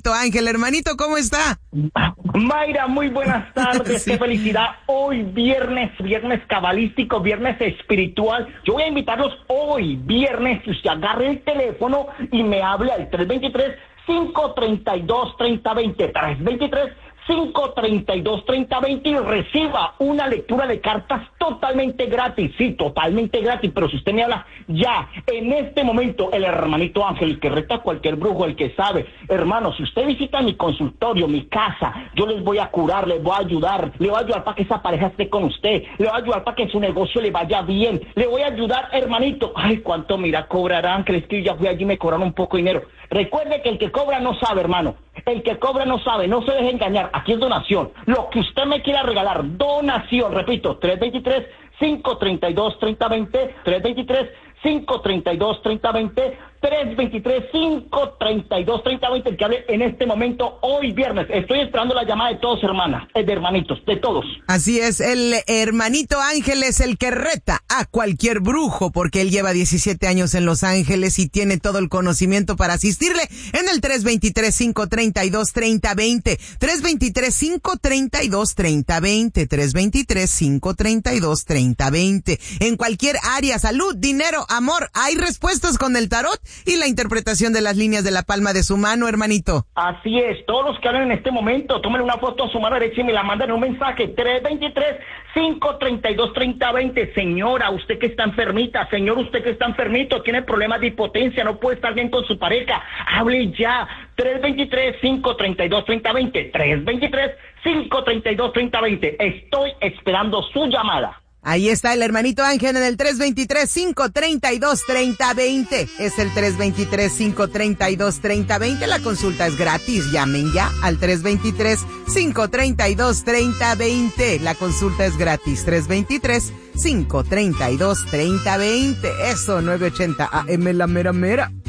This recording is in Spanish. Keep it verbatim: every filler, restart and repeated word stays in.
hermanito Ángel. Hermanito, ¿cómo está? Mayra, muy buenas tardes, sí. Qué felicidad. Hoy viernes, viernes cabalístico, viernes espiritual. Yo voy a invitarlos hoy, viernes, que usted agarre el teléfono y me hable al tres veintitrés, cinco treinta y dos, treinta veinte, tres veintitrés, cinco treinta y dos, treinta veinte y reciba una lectura de cartas totalmente gratis, sí, totalmente gratis, pero si usted me habla ya, en este momento, el hermanito Ángel, el que reta a cualquier brujo, el que sabe, hermano, si usted visita mi consultorio, mi casa, yo les voy a curar, les voy a ayudar, le voy a ayudar para que esa pareja esté con usted, le voy a ayudar para que su negocio le vaya bien, le voy a ayudar, hermanito, ay, cuánto mira, cobrarán, crees que ya fui allí y me cobraron un poco de dinero. Recuerde que el que cobra no sabe, hermano, el que cobra no sabe, no se deje engañar. Aquí es donación. Lo que usted me quiera regalar, donación. Repito, tres veintitrés, cinco treinta y dos, treinta veinte, tres veintitrés, cinco treinta y dos, treinta veinte, tres veintitrés, cinco treinta y dos, treinta veinte, el que hable en este momento, hoy viernes. Estoy esperando la llamada de todos, hermanas, de hermanitos, de todos. Así es, el hermanito Ángel es el que reta a cualquier brujo, porque él lleva diecisiete años en Los Ángeles y tiene todo el conocimiento para asistirle en el tres veintitrés, cinco treinta y dos, treinta veinte, tres veintitrés, cinco treinta y dos, treinta veinte, tres veintitrés, cinco treinta y dos, treinta veinte. En cualquier área, salud, dinero, amor, hay respuestas con el tarot y la interpretación de las líneas de la palma de su mano, hermanito. Así es, todos los que hablan en este momento, tomen una foto a su mano derecha y me la mandan en un mensaje, tres veintitrés, cinco treinta y dos, treinta veinte. Señora, usted que está enfermita, señor, usted que está enfermito, tiene problemas de impotencia, no puede estar bien con su pareja, hable ya, tres veintitrés, cinco treinta y dos, treinta veinte, tres veintitrés, cinco treinta y dos, treinta veinte. Estoy esperando su llamada. Ahí está el hermanito Ángel en el tres veintitrés, cinco treinta y dos, treinta veinte. Es el tres veintitrés, cinco treinta y dos, treinta veinte. La consulta es gratis. Llamen ya al tres veintitrés, cinco treinta y dos, treinta veinte. La consulta es gratis. tres veintitrés, cinco treinta y dos, treinta veinte. Eso, nueve ochenta A M, la mera mera.